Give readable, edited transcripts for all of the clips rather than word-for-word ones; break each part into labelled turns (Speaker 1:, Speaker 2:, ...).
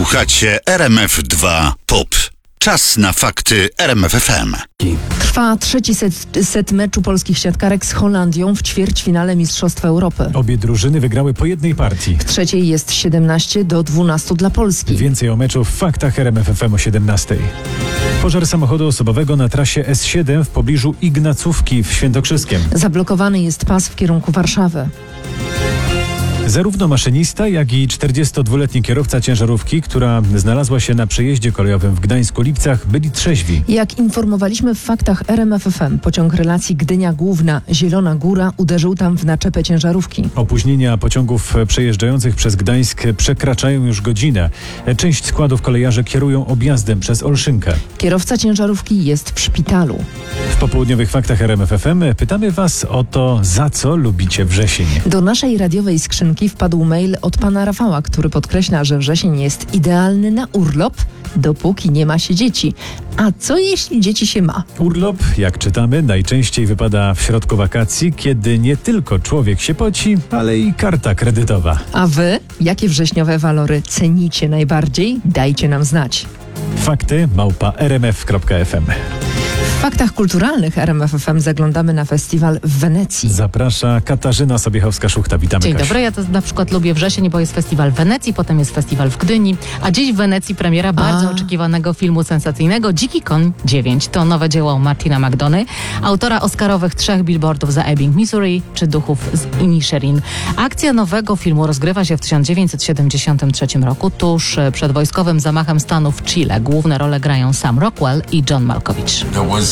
Speaker 1: Słuchacie RMF2 POP. Czas na fakty RMFFM.
Speaker 2: Trwa trzeci set meczu polskich siatkarek z Holandią w ćwierćfinale Mistrzostw Europy.
Speaker 3: Obie drużyny wygrały po jednej partii.
Speaker 2: W trzeciej jest 17-12 dla Polski.
Speaker 3: Więcej o meczu w faktach RMFFM o 17. Pożar samochodu osobowego na trasie S7 w pobliżu Ignacówki w Świętokrzyskiem.
Speaker 2: Zablokowany jest pas w kierunku Warszawy.
Speaker 3: Zarówno maszynista, jak i 42-letni kierowca ciężarówki, która znalazła się na przejeździe kolejowym w Gdańsku-Lipcach, byli trzeźwi.
Speaker 2: Jak informowaliśmy w faktach RMFFM, pociąg relacji Gdynia Główna - Zielona Góra uderzył tam w naczepę ciężarówki.
Speaker 3: Opóźnienia pociągów przejeżdżających przez Gdańsk przekraczają już godzinę. Część składów kolejarzy kierują objazdem przez Olszynkę.
Speaker 2: Kierowca ciężarówki jest w szpitalu.
Speaker 3: W popołudniowych faktach RMFFM pytamy Was o to, za co lubicie wrzesień.
Speaker 2: Do naszej radiowej skrzynki wpadł mail od pana Rafała, który podkreśla, że wrzesień jest idealny na urlop, dopóki nie ma się dzieci. A co jeśli dzieci się ma?
Speaker 3: Urlop, jak czytamy, najczęściej wypada w środku wakacji, kiedy nie tylko człowiek się poci, ale i karta kredytowa.
Speaker 2: A wy? Jakie wrześniowe walory cenicie najbardziej? Dajcie nam znać.
Speaker 3: Fakty@rmf.fm.
Speaker 2: W faktach kulturalnych RMFFM zaglądamy na festiwal w Wenecji.
Speaker 3: Zaprasza Katarzyna Sobiechowska-Szuchta. Witamy,
Speaker 4: Dzień
Speaker 3: Kasiu.
Speaker 4: dobry, ja to na przykład lubię wrzesień, bo jest festiwal w Wenecji, potem jest festiwal w Gdyni, a dziś w Wenecji premiera bardzo oczekiwanego filmu sensacyjnego Dziki Koń 9. To nowe dzieło Martina McDonagh, autora oscarowych 3 billboardów za Ebbing, Missouri czy Duchów z Inisherin. Akcja nowego filmu rozgrywa się w 1973 roku, tuż przed wojskowym zamachem stanu w Chile. Główne role grają Sam Rockwell i John Malkovich.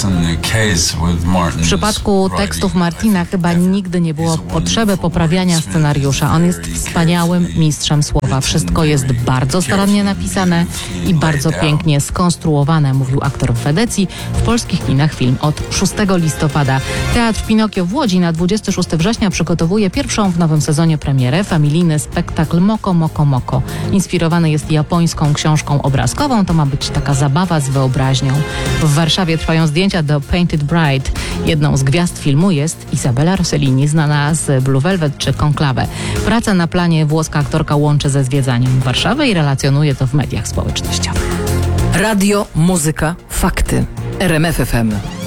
Speaker 4: W przypadku tekstów Martina chyba nigdy nie było potrzeby poprawiania scenariusza. On jest wspaniałym mistrzem słowa. Wszystko jest bardzo starannie napisane i bardzo pięknie skonstruowane, mówił aktor w Wenecji. W polskich kinach film od 6 listopada. Teatr Pinokio w Łodzi na 26 września przygotowuje pierwszą w nowym sezonie premierę. Familijny spektakl Moko Moko Moko. Inspirowany jest japońską książką obrazkową. To ma być taka zabawa z wyobraźnią. W Warszawie trwają zdjęcia do Painted Bride. Jedną z gwiazd filmu jest Isabella Rossellini, znana z Blue Velvet czy Conclave. Pracę na planie włoska aktorka łączy ze zwiedzaniem Warszawy i relacjonuje to w mediach społecznościowych.
Speaker 5: Radio, muzyka, fakty. RMFFM.